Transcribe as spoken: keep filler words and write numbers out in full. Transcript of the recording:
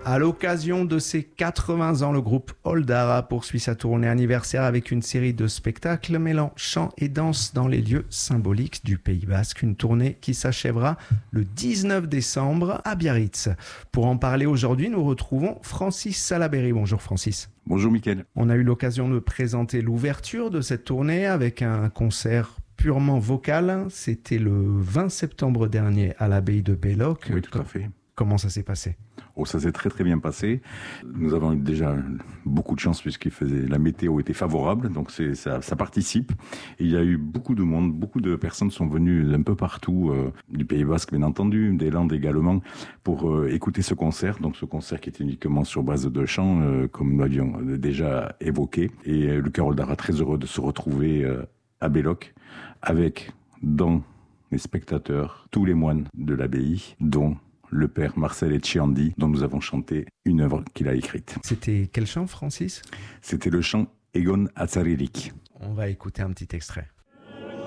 À l'occasion de ses quatre-vingts ans, le groupe Oldara poursuit sa tournée anniversaire avec une série de spectacles mêlant chant et danse dans les lieux symboliques du Pays Basque. Une tournée qui s'achèvera le dix-neuf décembre à Biarritz. Pour en parler aujourd'hui, nous retrouvons Francis Salaberry. Bonjour Francis. Bonjour Mickaël. On a eu l'occasion de présenter l'ouverture de cette tournée avec un concert purement vocal. C'était le vingt septembre dernier à l'abbaye de Belloc. Oui, tout à fait. Comment ça s'est passé ? Oh, ça s'est très très bien passé. Nous avons eu déjà beaucoup de chance puisqu'il faisait, la météo était favorable, donc c'est, ça, ça participe. Et il y a eu beaucoup de monde, beaucoup de personnes sont venues d'un peu partout, euh, du Pays Basque bien entendu, des Landes également, pour euh, écouter ce concert. Donc ce concert qui était uniquement sur base de chant, euh, comme nous l'avions déjà évoqué. Et euh, le chœur Oldara très heureux de se retrouver euh, à Belloc avec, dans les spectateurs, tous les moines de l'abbaye, dont le père Marcel Etcheandi, dont nous avons chanté une œuvre qu'il a écrite. C'était quel chant, Francis ? C'était le chant Egon Atzaririk. On va écouter un petit extrait.